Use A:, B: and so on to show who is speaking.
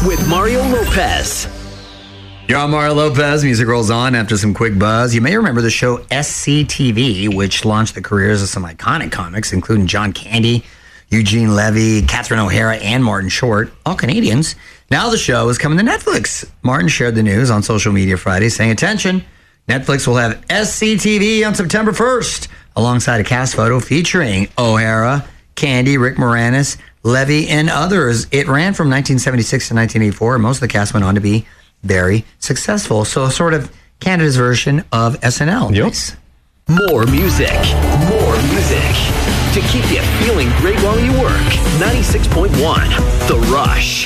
A: with Mario Lopez.
B: You're on Mario Lopez. Music rolls on after some quick buzz. You may remember the show SCTV, which launched the careers of some iconic comics, including John Candy, Eugene Levy, Catherine O'Hara, and Martin Short, all Canadians. Now the show is coming to Netflix. Martin shared the news on social media Friday, saying, attention, Netflix will have SCTV on September 1st, alongside a cast photo featuring O'Hara, Candy, Rick Moranis, Levy, and others. It ran from 1976 to 1984, and most of the cast went on to be very successful. So sort of Canada's version of SNL.
C: Yep.
B: Nice.
A: More music. To keep you feeling great while you work. 96.1 The Rush.